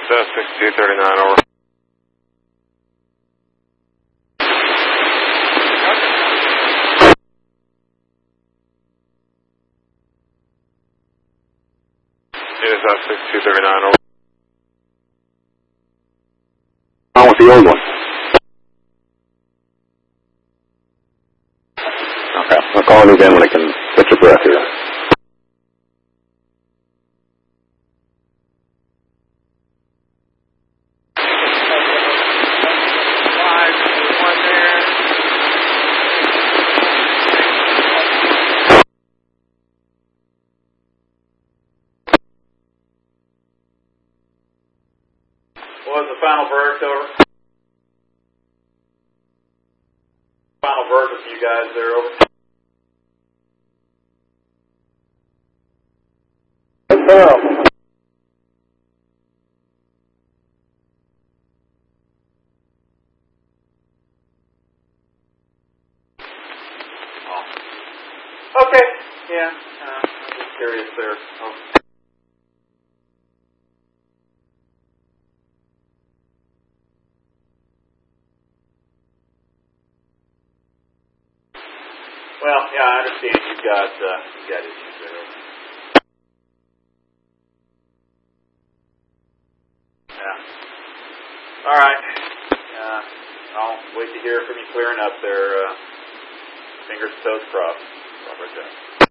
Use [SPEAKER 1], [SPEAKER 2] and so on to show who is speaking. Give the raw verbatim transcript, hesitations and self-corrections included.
[SPEAKER 1] S sixty-two thirty-nine, over. It is S sixty-two thirty-nine, over.
[SPEAKER 2] On with the old one. Okay, I'll call it again when I can get your breath here.
[SPEAKER 3] What was the final verdict, over? Final verdict for you guys there, over.
[SPEAKER 2] Oh.
[SPEAKER 3] Okay, yeah, uh, I'm just curious there. Oh. Well, yeah, I understand you've got, uh, you've got issues there. Yeah. All right. Uh, I'll wait to hear from you clearing up there. Uh, fingers, toes crossed. Robert, uh,